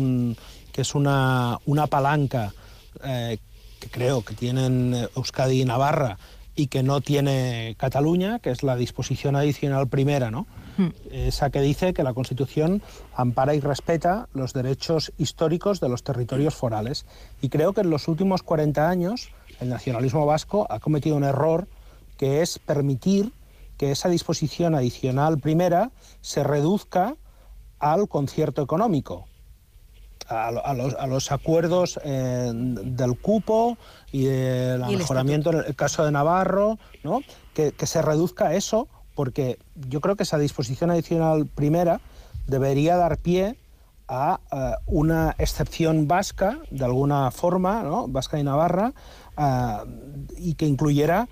una palanca que creo que tienen Euskadi y Navarra y que no tiene Cataluña, que es la disposición adicional primera, ¿no? Esa que dice que la Constitución ampara y respeta los derechos históricos de los territorios forales. Y creo que en los últimos 40 años el nacionalismo vasco ha cometido un error, que es permitir que esa disposición adicional primera se reduzca al concierto económico, a los acuerdos del cupo y del mejoramiento en el caso de Navarro, ¿no? Que se reduzca a eso, porque yo creo que esa disposición adicional primera debería dar pie a una excepción vasca, de alguna forma, ¿no? Vasca y Navarra, y que incluyera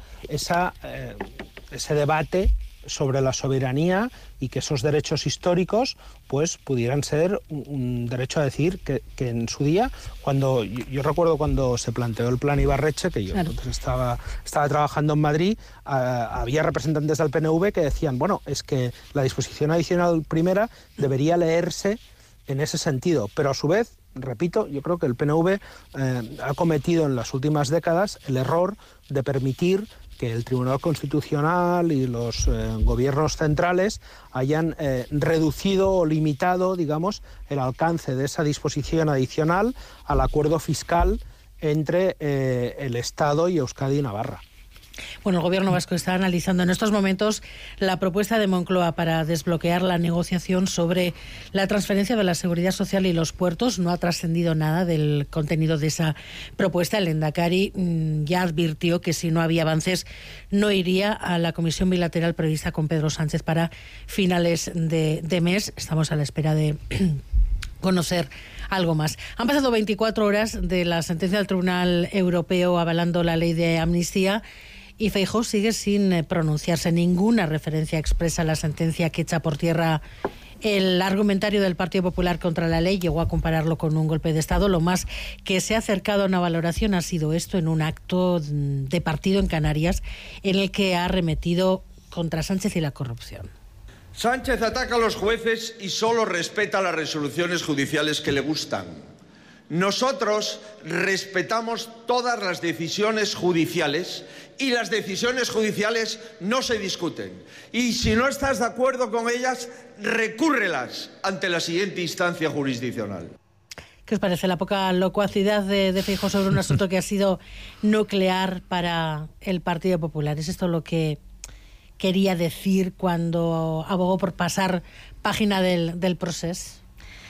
ese debate sobre la soberanía, y que esos derechos históricos pues pudieran ser un derecho a decir que en su día, cuando yo recuerdo cuando se planteó el Plan Ibarretxe, que yo entonces estaba trabajando en Madrid, había representantes del PNV que decían, bueno, es que la disposición adicional primera debería leerse en ese sentido, pero a su vez, repito, yo creo que el PNV ha cometido en las últimas décadas el error de permitir que el Tribunal Constitucional y los gobiernos centrales hayan reducido o limitado, digamos, el alcance de esa disposición adicional al acuerdo fiscal entre el Estado y Euskadi y Navarra. Bueno, el Gobierno vasco está analizando en estos momentos la propuesta de Moncloa para desbloquear la negociación sobre la transferencia de la Seguridad Social y los puertos. No ha trascendido nada del contenido de esa propuesta. El Lehendakari ya advirtió que si no había avances no iría a la comisión bilateral prevista con Pedro Sánchez para finales de mes. Estamos a la espera de conocer algo más. Han pasado 24 horas de la sentencia del Tribunal Europeo avalando la ley de amnistía, y Feijóo sigue sin pronunciarse. Ninguna referencia expresa a la sentencia que echa por tierra el argumentario del Partido Popular contra la ley. Llegó a compararlo con un golpe de Estado. Lo más que se ha acercado a una valoración ha sido esto, en un acto de partido en Canarias, en el que ha arremetido contra Sánchez y la corrupción. Sánchez ataca a los jueces y solo respeta las resoluciones judiciales que le gustan. Nosotros respetamos todas las decisiones judiciales, y las decisiones judiciales no se discuten. Y si no estás de acuerdo con ellas, recúrrelas ante la siguiente instancia jurisdiccional. ¿Qué os parece la poca locuacidad de Feijóo sobre un asunto que ha sido nuclear para el Partido Popular? ¿Es esto lo que quería decir cuando abogó por pasar página del Procés?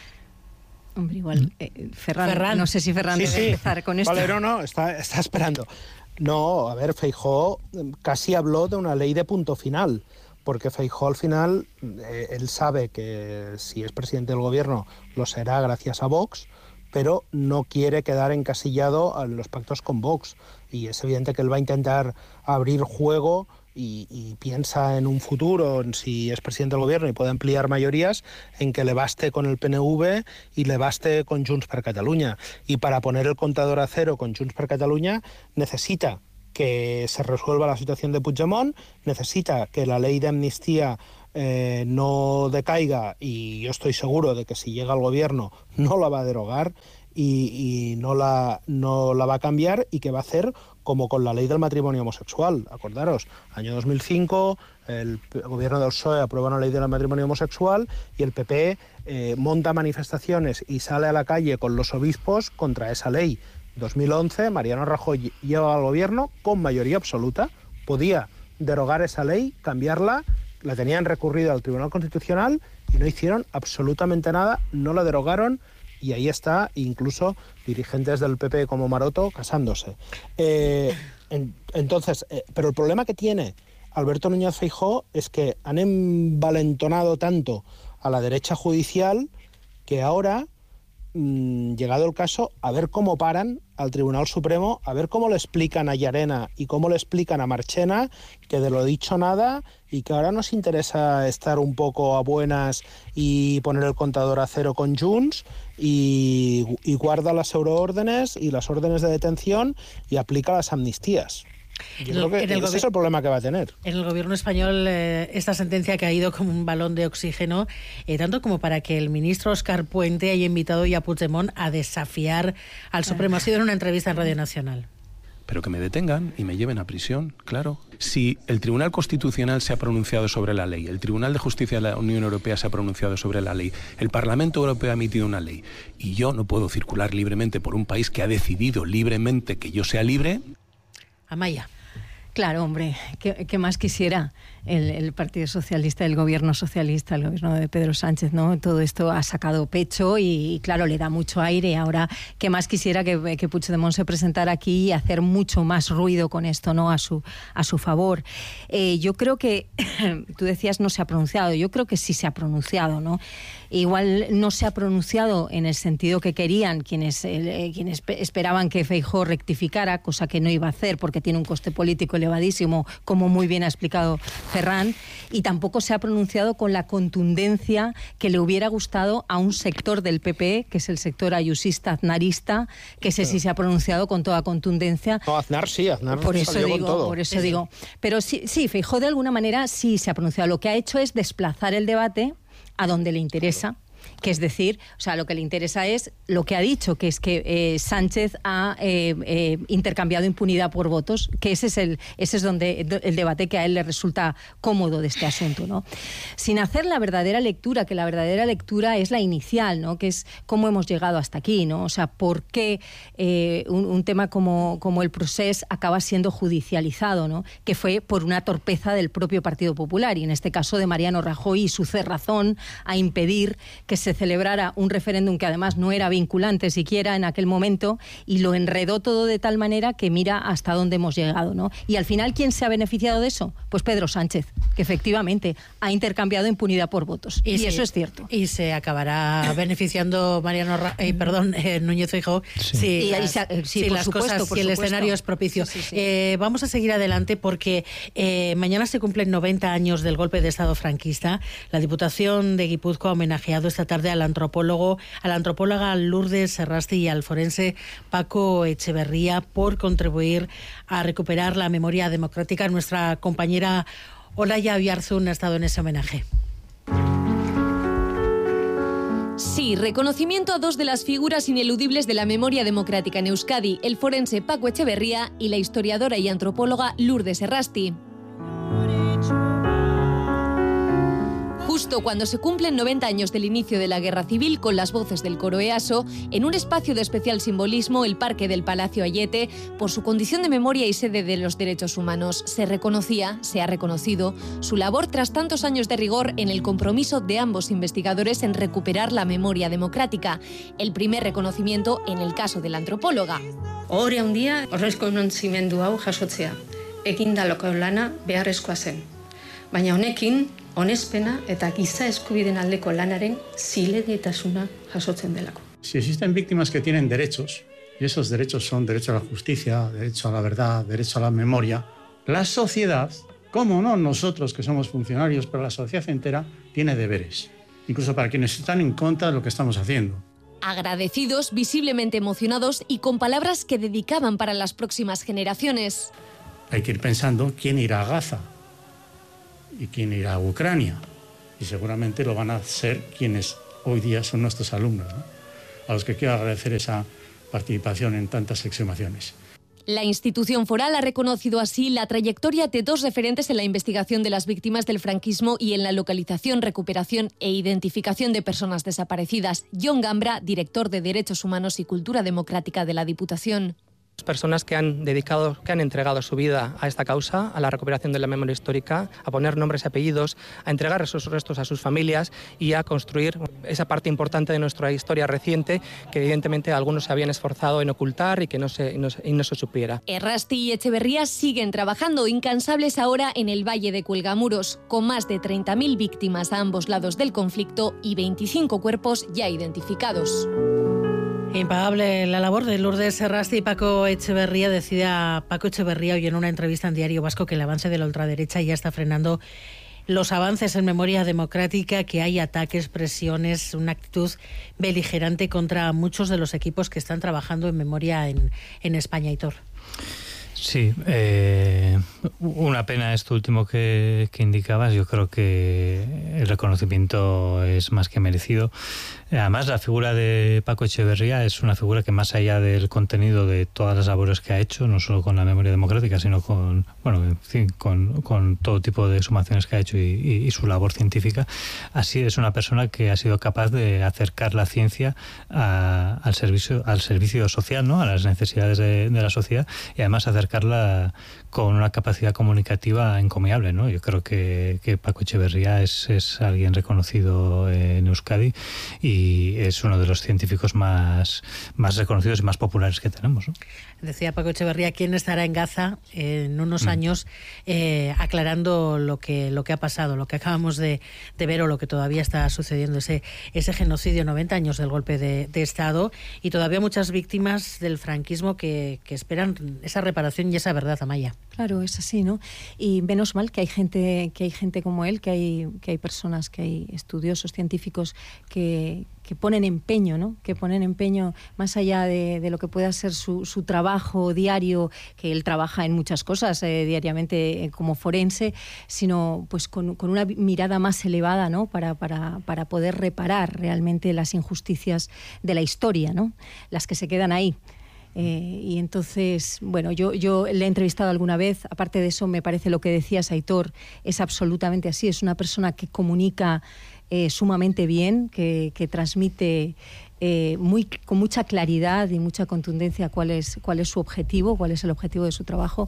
Hombre, igual, Ferran, no sé si Ferran debe empezar con esto. Vale, no, está esperando. No, a ver, Feijóo casi habló de una ley de punto final, porque Feijóo al final, él sabe que si es presidente del gobierno lo será gracias a Vox, pero no quiere quedar encasillado en los pactos con Vox, y es evidente que él va a intentar abrir juego y piensa en un futuro, en si es presidente del gobierno y puede ampliar mayorías, en que le baste con el PNV y le baste con Junts per Catalunya. Y para poner el contador a cero con Junts per Catalunya necesita que se resuelva la situación de Puigdemont, necesita que la ley de amnistía no decaiga, y yo estoy seguro de que si llega al gobierno no la va a derogar y no la va a cambiar, y que va a hacer como con la ley del matrimonio homosexual. Acordaros, año 2005, el gobierno del PSOE aprueba una ley del matrimonio homosexual y el PP monta manifestaciones y sale a la calle con los obispos contra esa ley. 2011, Mariano Rajoy llega al gobierno con mayoría absoluta, podía derogar esa ley, cambiarla la tenían recurrida al Tribunal Constitucional y no hicieron absolutamente nada, no la derogaron, y ahí está, incluso dirigentes del PP como Maroto casándose. Entonces, pero el problema que tiene Alberto Núñez Feijóo es que han envalentonado tanto a la derecha judicial que ahora, llegado el caso, a ver cómo paran al Tribunal Supremo, a ver cómo le explican a Llarena y cómo le explican a Marchena que de lo dicho nada y que ahora nos interesa estar un poco a buenas y poner el contador a cero con Junts y guarda las euroórdenes y las órdenes de detención y aplica las amnistías. Yo creo que ese es el problema que va a tener. En el gobierno español, esta sentencia ha caído como un balón de oxígeno, tanto como para que el ministro Óscar Puente haya invitado ya a Puigdemont a desafiar al Supremo. Ha sido en una entrevista en Radio Nacional. Pero que me detengan y me lleven a prisión, claro. Si el Tribunal Constitucional se ha pronunciado sobre la ley, el Tribunal de Justicia de la Unión Europea se ha pronunciado sobre la ley, el Parlamento Europeo ha emitido una ley, y yo no puedo circular libremente por un país que ha decidido libremente que yo sea libre... Amaya. Claro, hombre, ¿qué más quisiera el Partido Socialista, el Gobierno Socialista, el Gobierno de Pedro Sánchez, ¿no? Todo esto ha sacado pecho y claro, le da mucho aire. Ahora, ¿qué más quisiera que Puigdemont se presentara aquí y hacer mucho más ruido con esto, ¿no? A su favor. Yo creo que, tú decías no se ha pronunciado, yo creo que sí se ha pronunciado, ¿no? Igual no se ha pronunciado en el sentido que querían quienes esperaban que Feijóo rectificara, cosa que no iba a hacer porque tiene un coste político elevadísimo, como muy bien ha explicado Ferran, y tampoco se ha pronunciado con la contundencia que le hubiera gustado a un sector del PP, que es el sector ayusista, aznarista, que ese sí se ha pronunciado con toda contundencia. No, Aznar sí, Aznar por eso salió digo, con todo. Por eso digo. Pero sí, Feijóo de alguna manera sí se ha pronunciado. Lo que ha hecho es desplazar el debate a donde le interesa, que es decir, o sea, lo que le interesa es lo que ha dicho, que es que Sánchez ha intercambiado impunidad por votos, que ese es donde el debate que a él le resulta cómodo de este asunto, ¿no? Sin hacer la verdadera lectura, que la verdadera lectura es la inicial, ¿no? Que es cómo hemos llegado hasta aquí, ¿no? O sea, por qué un tema como el procés acaba siendo judicializado, ¿no? Que fue por una torpeza del propio Partido Popular y en este caso de Mariano Rajoy y su cerrazón a impedir que se celebrara un referéndum que además no era vinculante siquiera en aquel momento y lo enredó todo de tal manera que mira hasta dónde hemos llegado, ¿no? Y al final, ¿quién se ha beneficiado de eso? Pues Pedro Sánchez, que efectivamente ha intercambiado impunidad por votos. Y eso es cierto. Y se acabará beneficiando Núñez Feijóo si el escenario es propicio. Sí. Vamos a seguir adelante porque mañana se cumplen 90 años del golpe de Estado franquista. La Diputación de Guipúzcoa ha homenajeado esta tarde a la antropóloga Lourdes Serrasti y al forense Paco Echeverría por contribuir a recuperar la memoria democrática. Nuestra compañera Olaya Oyarzún ha estado en ese homenaje. Sí, reconocimiento a dos de las figuras ineludibles de la memoria democrática en Euskadi, el forense Paco Echeverría y la historiadora y antropóloga Lourdes Serrasti. Justo cuando se cumplen 90 años del inicio de la Guerra Civil, con las voces del coro EASO, en un espacio de especial simbolismo, el Parque del Palacio Ayete, por su condición de memoria y sede de los derechos humanos, se ha reconocido su labor tras tantos años de rigor en el compromiso de ambos investigadores en recuperar la memoria democrática. El primer reconocimiento en el caso de la antropóloga. Ohore handia errekonozimendu hau jasotzea. Ekindaloko lana beharrezkoa zen. Baina honekin, onespena eta giza eskubideen aldeko lanaren zilegitasuna jasotzen delako. Si existen víctimas que tienen derechos, y esos derechos son derecho a la justicia, derecho a la verdad, derecho a la memoria, la sociedad, cómo no nosotros que somos funcionarios, pero la sociedad entera tiene deberes, incluso para quienes están en contra de lo que estamos haciendo. Agradecidos, visiblemente emocionados y con palabras que dedicaban para las próximas generaciones. Hay que ir pensando quién irá a Gaza y quién irá a Ucrania. Y seguramente lo van a hacer quienes hoy día son nuestros alumnos, ¿no? A los que quiero agradecer esa participación en tantas exhumaciones. La institución foral ha reconocido así la trayectoria de dos referentes en la investigación de las víctimas del franquismo y en la localización, recuperación e identificación de personas desaparecidas. Jon Gambra, director de Derechos Humanos y Cultura Democrática de la Diputación. Personas que han entregado su vida a esta causa, a la recuperación de la memoria histórica, a poner nombres y apellidos, a entregar sus restos a sus familias y a construir esa parte importante de nuestra historia reciente que evidentemente algunos se habían esforzado en ocultar y que no se supiera. Errasti y Echeverría siguen trabajando incansables ahora en el Valle de Cuelgamuros, con más de 30.000 víctimas a ambos lados del conflicto y 25 cuerpos ya identificados. Impagable la labor de Lourdes Errasti y Paco Echeverría. Decía Paco Echeverría hoy en una entrevista en Diario Vasco que el avance de la ultraderecha ya está frenando los avances en memoria democrática, que hay ataques, presiones, una actitud beligerante contra muchos de los equipos que están trabajando en memoria en España. Hitor. Sí, una pena esto último que indicabas. Yo creo que el reconocimiento es más que merecido. Además, la figura de Paco Echeverría es una figura que, más allá del contenido de todas las labores que ha hecho, no solo con la memoria democrática, sino con todo tipo de sumaciones que ha hecho y su labor científica, así es una persona que ha sido capaz de acercar la ciencia al servicio social, ¿no? A las necesidades de la sociedad, y además acercarla con una capacidad comunicativa encomiable, ¿no? Yo creo que Paco Echeverría es alguien reconocido en Euskadi y es uno de los científicos más reconocidos y más populares que tenemos, ¿no? Decía Paco Echeverría, ¿quién estará en Gaza en unos años aclarando lo que ha pasado, lo que acabamos de ver o lo que todavía está sucediendo, ese genocidio, 90 años del golpe de Estado, y todavía muchas víctimas del franquismo que esperan esa reparación y esa verdad, Amaya? Claro, es así, ¿no? Y menos mal que hay gente como él, que hay personas, que hay estudiosos, científicos que ponen empeño, ¿no? Que ponen empeño más allá de lo que pueda ser su trabajo diario, que él trabaja en muchas cosas diariamente como forense, sino pues con una mirada más elevada, ¿no? Para poder reparar realmente las injusticias de la historia, ¿no? Las que se quedan ahí. Y entonces, bueno, yo le he entrevistado alguna vez. Aparte de eso, me parece lo que decías, Aitor, es absolutamente así. Es una persona que comunica sumamente bien, que transmite con mucha claridad y mucha contundencia cuál es su objetivo, cuál es el objetivo de su trabajo,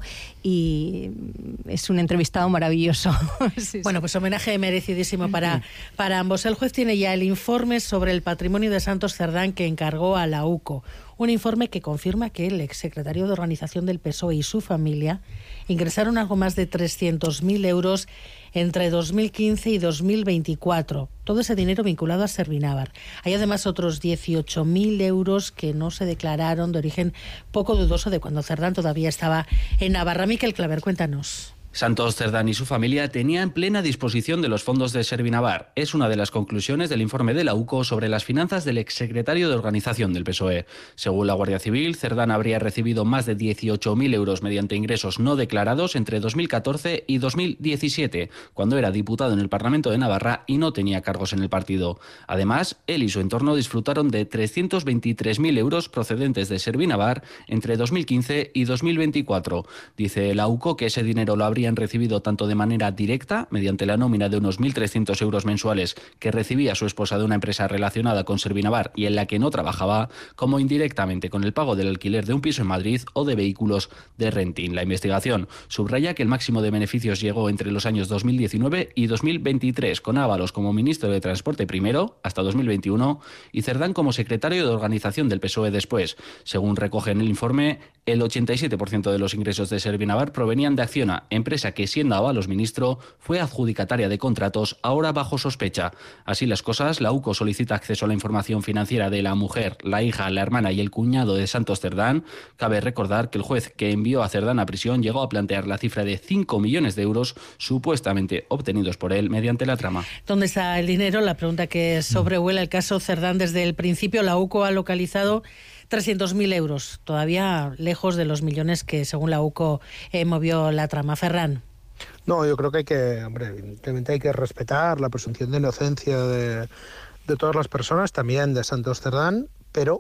y es un entrevistado maravilloso. Sí, bueno, pues homenaje merecidísimo para ambos. El juez tiene ya el informe sobre el patrimonio de Santos Cerdán que encargó a la UCO. Un informe que confirma que el exsecretario de Organización del PSOE y su familia ingresaron algo más de 300.000 euros entre 2015 y 2024. Todo ese dinero vinculado a Servinavar. Hay además otros 18.000 euros que no se declararon, de origen poco dudoso, de cuando Cerdán todavía estaba en Navarra. Miquel Claver, cuéntanos. Santos Cerdán y su familia tenían plena disposición de los fondos de Servinavar. Es una de las conclusiones del informe de la UCO sobre las finanzas del exsecretario de Organización del PSOE. Según la Guardia Civil, Cerdán habría recibido más de 18.000 euros mediante ingresos no declarados entre 2014 y 2017, cuando era diputado en el Parlamento de Navarra y no tenía cargos en el partido. Además, él y su entorno disfrutaron de 323.000 euros procedentes de Servinavar entre 2015 y 2024. Dice la UCO que ese dinero lo habría recibido tanto de manera directa, mediante la nómina de unos 1.300 euros mensuales que recibía su esposa de una empresa relacionada con Servinavar y en la que no trabajaba, como indirectamente con el pago del alquiler de un piso en Madrid o de vehículos de renting. La investigación subraya que el máximo de beneficios llegó entre los años 2019 y 2023, con Ábalos como ministro de Transporte primero, hasta 2021, y Cerdán como secretario de Organización del PSOE después. Según recoge en el informe, el 87% de los ingresos de Servinavar provenían de Acciona, empresa que, siendo Ábalos ministro, fue adjudicataria de contratos, ahora bajo sospecha. Así las cosas, la UCO solicita acceso a la información financiera de la mujer, la hija, la hermana y el cuñado de Santos Cerdán. Cabe recordar que el juez que envió a Cerdán a prisión llegó a plantear la cifra de 5 millones de euros supuestamente obtenidos por él mediante la trama. ¿Dónde está el dinero? La pregunta que sobrevuela el caso Cerdán desde el principio. La UCO ha localizado 300.000 euros, todavía lejos de los millones que, según la UCO, movió la trama. Ferran. No, yo creo que evidentemente hay que respetar la presunción de inocencia de todas las personas, también de Santos Cerdán, pero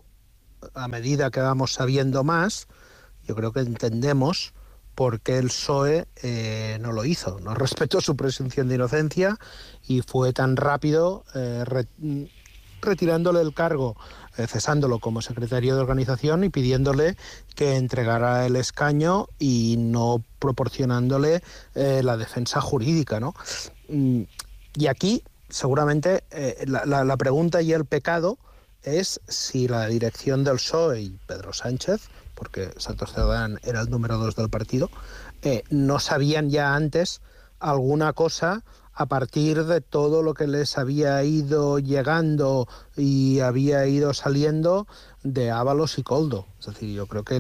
a medida que vamos sabiendo más, yo creo que entendemos por qué el PSOE no lo hizo, no respetó su presunción de inocencia y fue tan rápido retirándole el cargo cesándolo como secretario de organización y pidiéndole que entregara el escaño y no proporcionándole la defensa jurídica, ¿no? Y aquí, seguramente, la pregunta y el pecado es si la dirección del PSOE y Pedro Sánchez, porque Santos Cerdán era el número 2 del partido, no sabían ya antes alguna cosa a partir de todo lo que les había ido llegando y había ido saliendo de Ábalos y Koldo. Es decir, yo creo que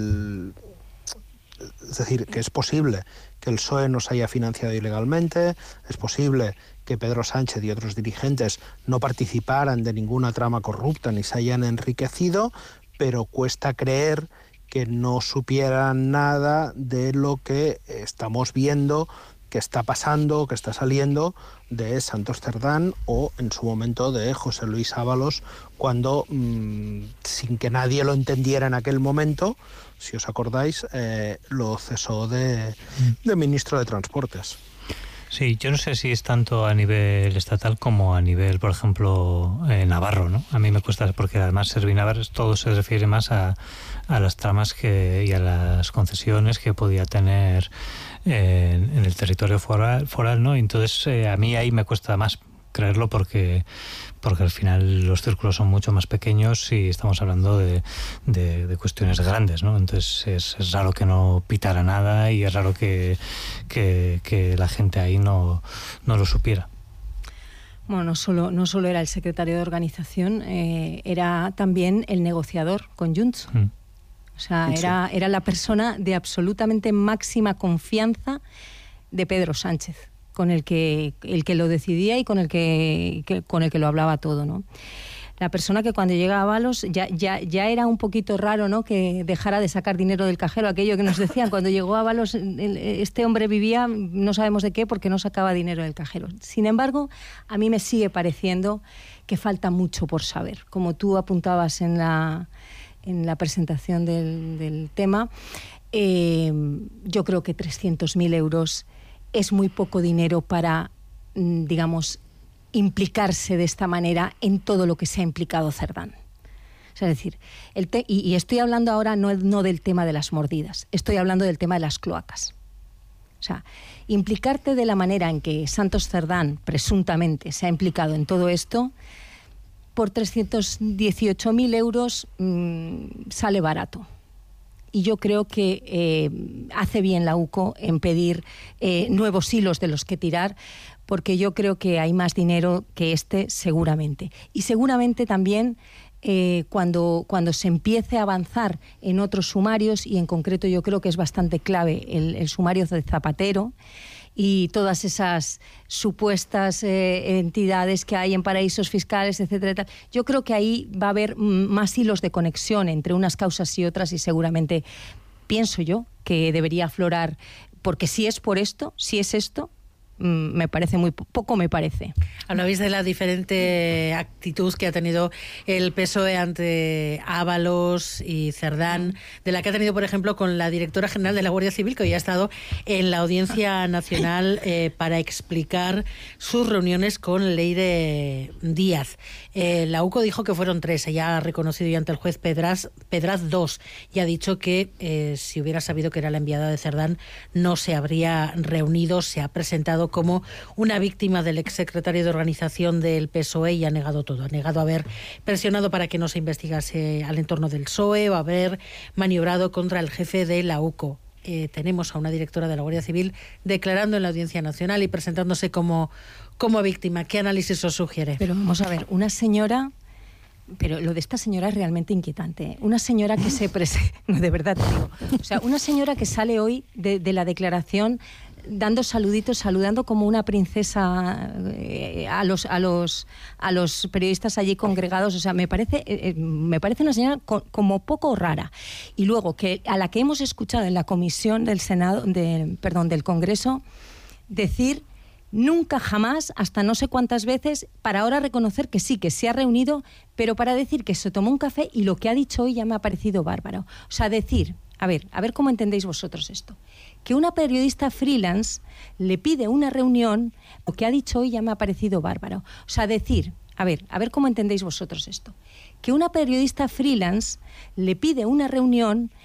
es posible que el PSOE no se haya financiado ilegalmente, es posible que Pedro Sánchez y otros dirigentes no participaran de ninguna trama corrupta ni se hayan enriquecido, pero cuesta creer que no supieran nada de lo que estamos viendo que está pasando, que está saliendo de Santos Cerdán o en su momento de José Luis Ábalos, cuando, sin que nadie lo entendiera en aquel momento, si os acordáis, lo cesó de ministro de Transportes. Sí, yo no sé si es tanto a nivel estatal como a nivel, por ejemplo, navarro, ¿no? A mí me cuesta, porque además Servinavar todo se refiere más a las tramas y a las concesiones que podía tener en el territorio foral, ¿no? Entonces a mí ahí me cuesta más creerlo porque al final los círculos son mucho más pequeños y estamos hablando de cuestiones grandes, ¿no? Entonces es raro que no pitara nada y es raro que la gente ahí no lo supiera. Bueno, no solo era el secretario de organización, era también el negociador con Junts. O sea, era la persona de absolutamente máxima confianza de Pedro Sánchez, con el que lo decidía y con el que lo hablaba todo, ¿no? La persona que cuando llega a Ábalos ya era un poquito raro, ¿no?, que dejara de sacar dinero del cajero, aquello que nos decían, cuando llegó a Ábalos este hombre vivía no sabemos de qué porque no sacaba dinero del cajero. Sin embargo, a mí me sigue pareciendo que falta mucho por saber. Como tú apuntabas en la presentación del tema, yo creo que 300.000 euros es muy poco dinero para, digamos, implicarse de esta manera en todo lo que se ha implicado Cerdán. O sea, es decir, y estoy hablando ahora no del tema de las mordidas, estoy hablando del tema de las cloacas. O sea, implicarte de la manera en que Santos Cerdán presuntamente se ha implicado en todo esto, por 318.000 euros sale barato. Y yo creo que hace bien la UCO en pedir nuevos hilos de los que tirar, porque yo creo que hay más dinero que este seguramente. Y seguramente también cuando se empiece a avanzar en otros sumarios, y en concreto yo creo que es bastante clave el sumario de Zapatero, y todas esas supuestas entidades que hay en paraísos fiscales, etcétera, etcétera. Yo creo que ahí va a haber más hilos de conexión entre unas causas y otras, y seguramente, pienso yo, que debería aflorar, porque si es por esto, si es esto, me parece muy poco, me parece. Hablabais de la diferente actitud que ha tenido el PSOE ante Ábalos y Cerdán, de la que ha tenido, por ejemplo, con la directora general de la Guardia Civil, que hoy ha estado en la Audiencia Nacional para explicar sus reuniones con Leire Díaz. La UCO dijo que fueron 3, ella ha reconocido ya ante el juez Pedraz 2, y ha dicho que si hubiera sabido que era la enviada de Cerdán no se habría reunido. Se ha presentado como una víctima del exsecretario de organización del PSOE y ha negado todo. Ha negado haber presionado para que no se investigase al entorno del PSOE o haber maniobrado contra el jefe de la UCO. Tenemos a una directora de la Guardia Civil declarando en la Audiencia Nacional y presentándose como víctima. ¿Qué análisis os sugiere? Pero vamos a ver, una señora... Pero lo de esta señora es realmente inquietante. Una señora que se no, de verdad te digo. O sea, una señora que sale hoy de la declaración dando saluditos, saludando como una princesa a los periodistas allí congregados. O sea, me parece una señora como poco rara. Y luego, que a la que hemos escuchado en la comisión del del Congreso decir nunca jamás, hasta no sé cuántas veces, para ahora reconocer que sí, que se ha reunido, pero para decir que se tomó un café, y lo que ha dicho hoy ya me ha parecido bárbaro. O sea, decir, a ver cómo entendéis vosotros esto, que una periodista freelance le pide una reunión, lo que ha dicho hoy ya me ha parecido bárbaro. O sea, decir, a ver cómo entendéis vosotros esto, que una periodista freelance le pide una reunión